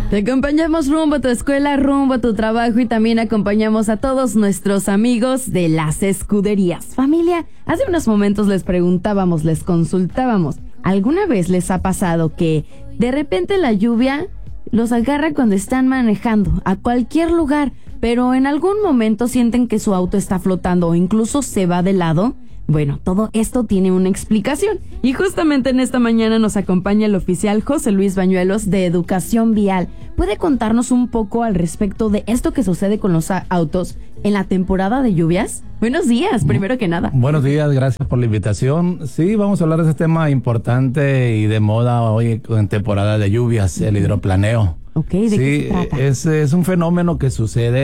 Te acompañamos rumbo a tu escuela, rumbo a tu trabajo y también acompañamos a todos nuestros amigos de las escuderías. Familia, hace unos momentos les preguntábamos, les consultábamos, ¿alguna vez les ha pasado que de repente la lluvia los agarra cuando están manejando a cualquier lugar, pero en algún momento sienten que su auto está flotando o incluso se va de lado? Bueno, todo esto tiene una explicación y justamente en esta mañana nos acompaña el oficial José Luis Bañuelos de Educación Vial. ¿Puede contarnos un poco al respecto de esto que sucede con los autos en la temporada de lluvias? Buenos días, primero que nada. Buenos días, gracias por la invitación. Sí, vamos a hablar de este tema importante y de moda hoy en temporada de lluvias, el hidroplaneo. Ok, ¿de qué se trata? Es un fenómeno que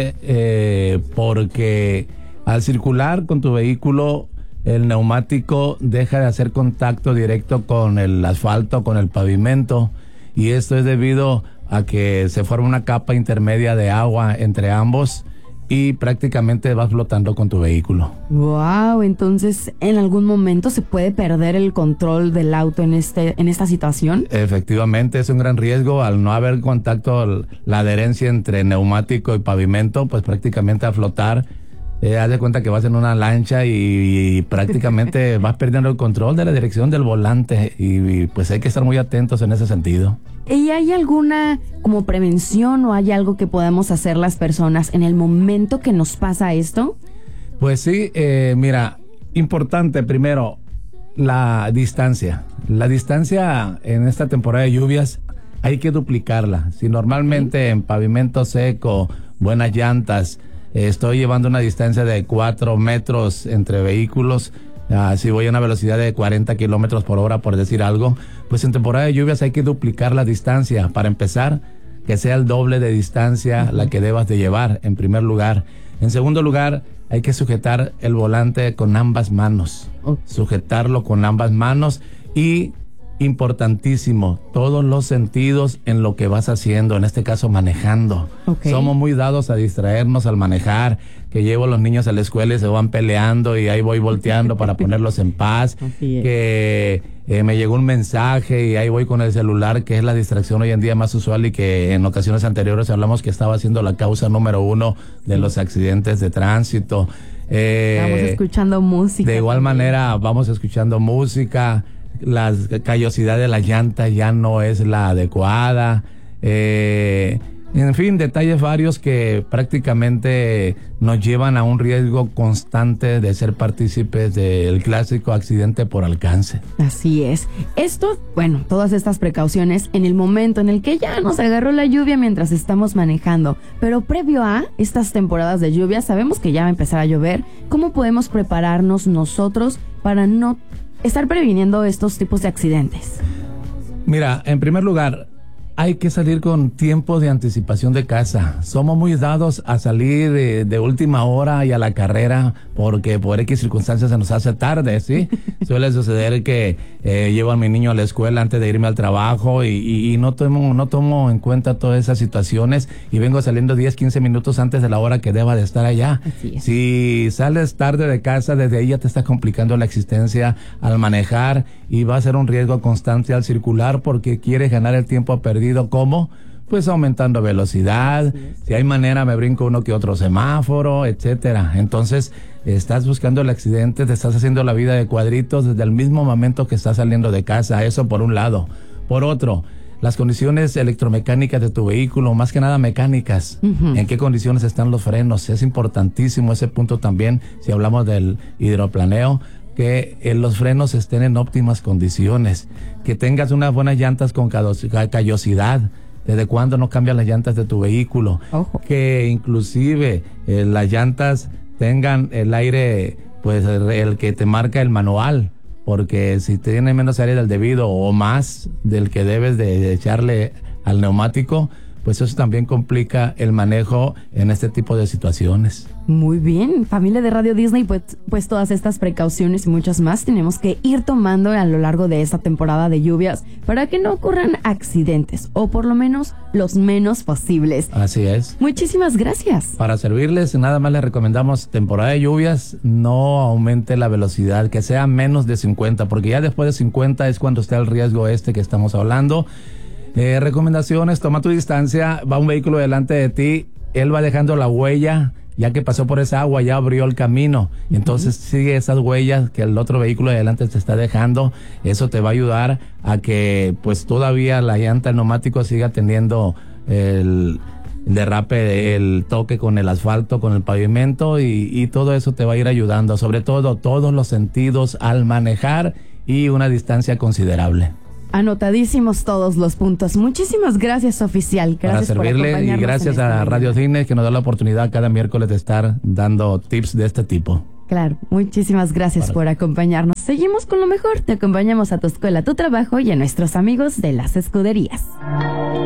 sucede porque al circular con tu vehículo, el neumático deja de hacer contacto directo con el asfalto, con el pavimento, y esto es debido a que se forma una capa intermedia de agua entre ambos y prácticamente vas flotando con tu vehículo. Wow, entonces en algún momento se puede perder el control del auto en esta situación. Efectivamente, es un gran riesgo al no haber contacto, la adherencia entre neumático y pavimento, pues prácticamente a flotar. Haz de cuenta que vas en una lancha y prácticamente vas perdiendo el control de la dirección del volante y pues hay que estar muy atentos en ese sentido. ¿Y hay alguna como prevención o hay algo que podamos hacer las personas en el momento que nos pasa esto? Pues sí, mira, importante primero la distancia. La distancia en esta temporada de lluvias hay que duplicarla. Si normalmente en pavimento seco, buenas llantas, estoy llevando una distancia de 4 metros entre vehículos. Si voy a una velocidad de 40 kilómetros por hora, por decir algo, pues en temporada de lluvias hay que duplicar la distancia. Para empezar, que sea el doble de distancia la que debas de llevar, en primer lugar. En segundo lugar, hay que sujetar el volante con ambas manos. Sujetarlo con ambas manos y, importantísimo, todos los sentidos en lo que vas haciendo, en este caso manejando. Somos muy dados a distraernos al manejar, que llevo a los niños a la escuela y se van peleando y ahí voy volteando para ponerlos en paz, que me llegó un mensaje y ahí voy con el celular, que es la distracción hoy en día más usual y que en ocasiones anteriores hablamos que estaba siendo la causa número 1 de los accidentes de tránsito. Estamos escuchando música. De igual manera vamos escuchando música. La callosidad de la llanta ya no es la adecuada, en fin, detalles varios que prácticamente nos llevan a un riesgo constante de ser partícipes del clásico accidente por alcance. Así es. Esto, bueno, todas estas precauciones en el momento en el que ya nos agarró la lluvia mientras estamos manejando, pero previo a estas temporadas de lluvia, sabemos que ya va a empezar a llover. ¿Cómo podemos prepararnos nosotros para no estar previniendo estos tipos de accidentes? Mira, en primer lugar, hay que salir con tiempo de anticipación de casa. Somos muy dados a salir de última hora y a la carrera porque por X circunstancias se nos hace tarde, ¿sí? Suele suceder que llevo a mi niño a la escuela antes de irme al trabajo y no tomo en cuenta todas esas situaciones y vengo saliendo 10, 15 minutos antes de la hora que deba de estar allá. Si sales tarde de casa, desde ahí ya te está complicando la existencia al manejar y va a ser un riesgo constante al circular porque quieres ganar el tiempo perdido. ¿Cómo? Pues aumentando velocidad, si hay manera me brinco uno que otro semáforo, etcétera. Entonces estás buscando el accidente, te estás haciendo la vida de cuadritos desde el mismo momento que estás saliendo de casa. Eso por un lado. Por otro, las condiciones electromecánicas de tu vehículo, más que nada mecánicas. ¿En qué condiciones están los frenos? Es importantísimo ese punto también si hablamos del hidroplaneo, que los frenos estén en óptimas condiciones, que tengas unas buenas llantas con callosidad. ¿Desde cuándo no cambias las llantas de tu vehículo? Que inclusive las llantas tengan el aire, pues el que te marca el manual, porque si tiene menos aire del debido o más del que debes de echarle al neumático, pues eso también complica el manejo en este tipo de situaciones. Muy bien, familia de Radio Disney, pues todas estas precauciones y muchas más tenemos que ir tomando a lo largo de esta temporada de lluvias para que no ocurran accidentes, o por lo menos los menos posibles. Así es. Muchísimas gracias. Para servirles, nada más les recomendamos temporada de lluvias, no aumente la velocidad, que sea menos de 50, porque ya después de 50 es cuando está el riesgo que estamos hablando. Recomendaciones: toma tu distancia, va un vehículo delante de ti, él va dejando la huella, ya que pasó por esa agua, ya abrió el camino, y entonces sigue esas huellas que el otro vehículo de adelante te está dejando. Eso te va a ayudar a que pues todavía la llanta, el neumático siga teniendo el derrape, el toque con el asfalto, con el pavimento, y todo eso te va a ir ayudando, sobre todo todos los sentidos al manejar y una distancia considerable. Anotadísimos todos los puntos. Muchísimas gracias, oficial. Gracias para servirle, por acompañarnos. Y gracias a Radio Cine, que nos da la oportunidad cada miércoles de estar dando tips de este tipo. Claro, muchísimas gracias por acompañarnos. Seguimos con lo mejor. Te acompañamos a tu escuela, a tu trabajo y a nuestros amigos de las escuderías.